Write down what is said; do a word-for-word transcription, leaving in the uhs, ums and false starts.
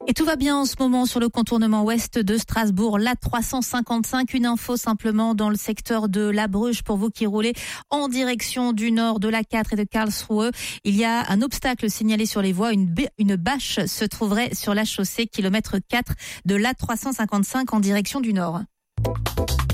Et tout va bien en ce moment sur le contournement ouest de Strasbourg, l'A trois cent cinquante-cinq. Une info simplement dans le secteur de La Bruche pour vous qui roulez en direction du nord de l'A quatre et de Karlsruhe. Il y a un obstacle signalé sur les voies. Une, b- une bâche se trouverait sur la chaussée kilomètre quatre de l'A trois cent cinquante-cinq en direction du nord.